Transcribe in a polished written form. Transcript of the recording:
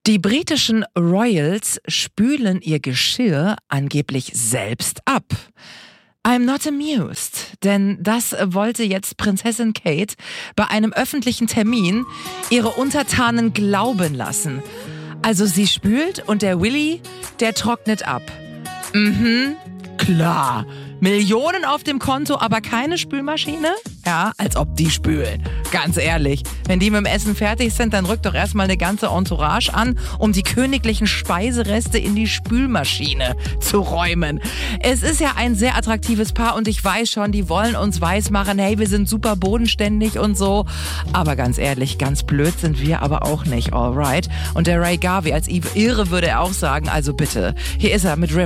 Die britischen Royals spülen ihr Geschirr angeblich selbst ab. I'm not amused, denn das wollte jetzt Prinzessin Kate bei einem öffentlichen Termin ihre Untertanen glauben lassen. Also sie spült und der Willy, der trocknet ab. Klar. Millionen auf dem Konto, aber keine Spülmaschine? Ja, als ob die spülen. Ganz ehrlich, wenn die mit dem Essen fertig sind, dann rückt doch erstmal eine ganze Entourage an, um die königlichen Speisereste in die Spülmaschine zu räumen. Es ist ja ein sehr attraktives Paar und ich weiß schon, die wollen uns weismachen, hey, wir sind super bodenständig und so. Aber ganz ehrlich, ganz blöd sind wir aber auch nicht, alright? Und der Ray Garvey als Irre würde er auch sagen, also bitte, hier ist er mit River.